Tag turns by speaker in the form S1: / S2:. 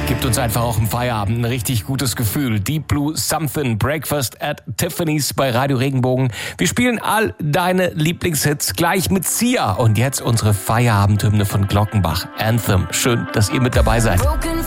S1: Gibt uns einfach auch im Feierabend ein richtig gutes Gefühl. Deep Blue Something, Breakfast at Tiffany's bei Radio Regenbogen. Wir spielen all deine Lieblingshits gleich mit Sia. Und jetzt unsere Feierabendhymne von Glockenbach, Anthem. Schön, dass ihr mit dabei seid.
S2: Broken